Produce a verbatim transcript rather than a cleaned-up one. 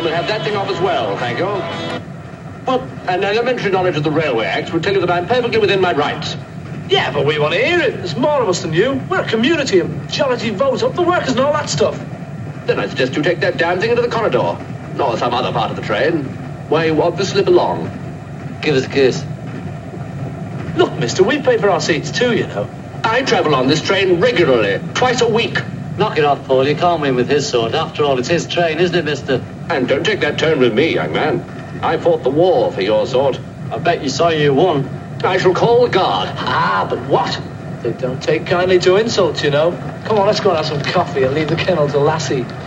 man will have that thing off as well, thank you. Well, an elementary knowledge of the Railway Act would tell you that I'm perfectly within my rights. Yeah, but we want to hear it. There's more of us than you. We're a community, a majority vote, up the workers and all that stuff. Then I suggest you take that damn thing into the corridor. Or some other part of the train, where you obviously belong. Give us a kiss. Look, mister, we pay for our seats too, you know. I travel on this train regularly, twice a week. Knock it off, Paul. You can't win with his sort. After all, it's his train, isn't it, mister? And don't take that tone with me, young man. I fought the war for your sort. I bet you saw you won. I shall call the guard. Ah, but what? They don't take kindly to insults, you know. Come on, let's go and have some coffee and leave the kennel to Lassie.